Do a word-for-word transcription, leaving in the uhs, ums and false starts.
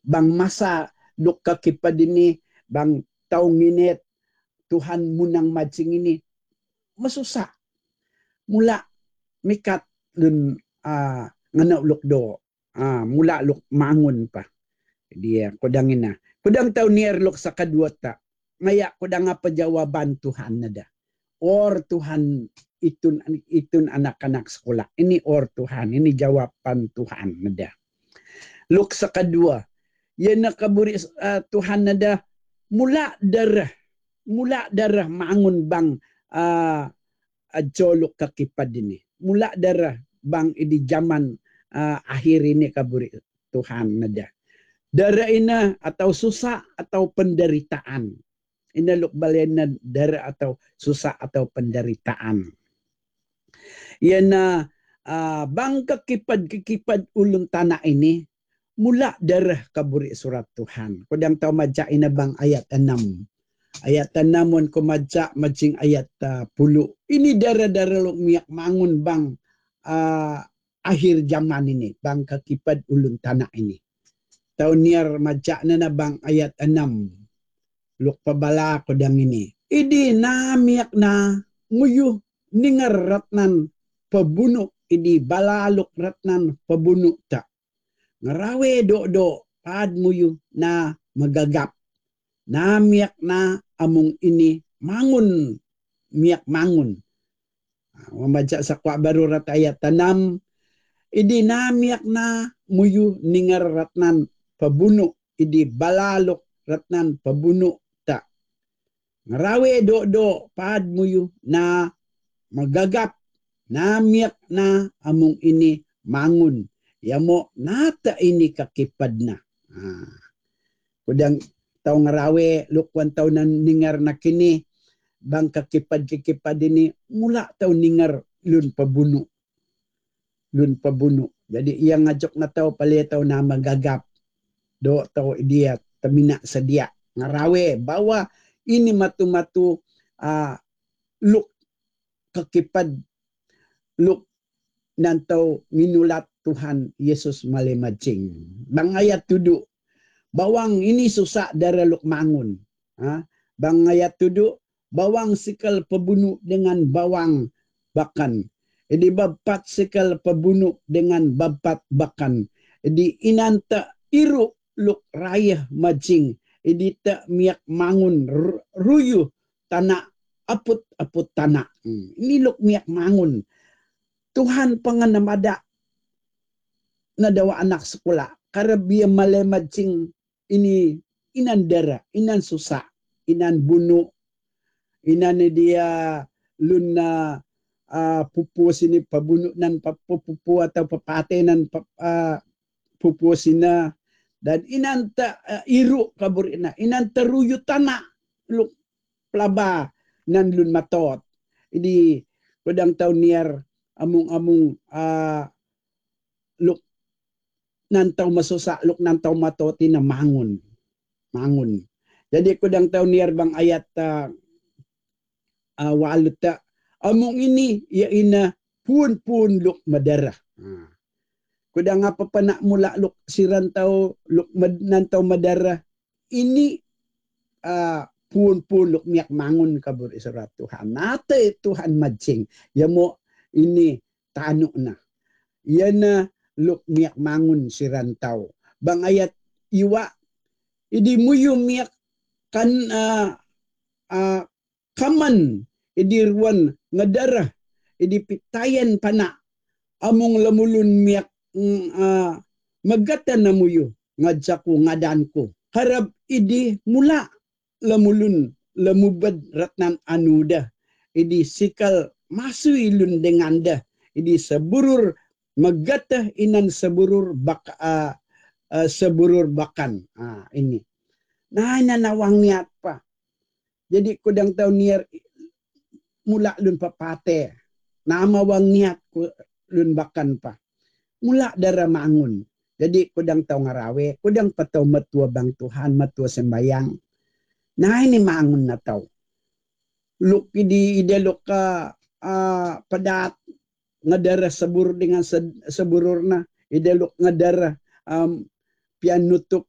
bang masa luk kakipad ini bang taong nginit Tuhan munang majing ini masusa mula mikat lun uh, ngana luk do uh, mula luk mangun pa dia kudangin na kudang taw nier luk sa kadua ta ngaya kudang apa jawaban Tuhan nada or Tuhan itun itun anak-anak sekolah ini or Tuhan ini jawaban Tuhan nada luk sa kadua yan nakaburi uh, Tuhan nada mula darah mula darah mangun bang uh, ajolok kakipad ini mula darah bang idi zaman uh, akhir ini kaburi Tuhan nada darah ina atau susah atau penderitaan ina luk balen na darah atau susah atau penderitaan yan na uh, bang kakipad kakipad ulun tanah ini mula darah kaburi surat Tuhan kudang tau maja ina bang ayat enam ayat enam ko maja majing ayat uh, puluh ini darah-darah luk miak mangun bang uh, akhir zaman ini bang kakipad ulun tanah ini tau niar maja na na bang ayat enam luk pabala ko dang ini idi na miak na nguyuh ningar ratnan pabuno idi balaluk ratnan pabuno ta ngarawe do-do pad muyu na magagap na miak na among ini mangun miak mangun membaca sakwa baru rat ayat tanam idi na miak na muyu ningar ratnan pabuno idi balaluk ratnan pabuno ta ngarawe do-do pad muyu na magagap na miak na among ini mangun yamo nata ini kakipad na ah. Kudang tau ngarawe lukwan tau nan ningar na kini bang kakipad-kakipad ini mula tau ningar lun pabuno lun pabuno jadi iya ngajok na tau pali tau na magagap do tau dia tamina sedia ngarawe bawa ini matu-matu uh, luk kakipad luk nantau minulat Tuhan Yesus malemajing bang ayat tudu bawang ini susah darah luk mangun ha? Bang ayat tudu bawang sikal pebunu dengan bawang bakan jadi bapat sikal pebunu dengan bapat bakan jadi inanta iru luk rayah majing jadi tak miak mangun ruyu tanah aput-aput tanah hmm. Ini luk miak mangun Tuhan panganamada na dawa anak sekolah karabia malemajing ini inan dara, inan susah, inan bunuh, inan dia luna uh, pupu sini pabunuh nan pupu atau papate nan uh, pupu sina dan inan ta uh, iru kabur ina, inan teruyu tanah luk plaba nan lun matot. Idi pedang tahun niar amung-amung uh, luk nantau masusa luk nantau matoti na mangun mangun jadi kudang tau niar bang ayat uh, uh, waluta among ini ya ina pun-pun luk madarah uh. Kudang apa panak mula luk sirantau luk mad, nantau madarah ini uh, pun-pun luk miak mangun kabur israt Tuhan nate Tuhan majing yamo ini tanu na yana luk miak mangun sirantau bang ayat iwa idi muyu miak kan uh, uh, kaman idi ruan ngadarah idi pitayan pana among lamulun miak uh, magata na muyu ngadsaku ngadanku harap idi mula lamulun lamubad ratnan anuda idi sikal masui lun denganda idi seburur magata inan seburur bak uh, uh, seburur bakan ah ini nah ina nawang niat pa jadi kudang tau niar mula lun papate nama wang niat ku lun bakan pa mula dara mangun jadi kudang tau ngarawe kudang patau matua bang Tuhan matua sembayang nah ini mangun na tau luk di ide luk ka uh, padat ngadara sebur dengan se, sebururna ideluk ngadara um, pian nutuk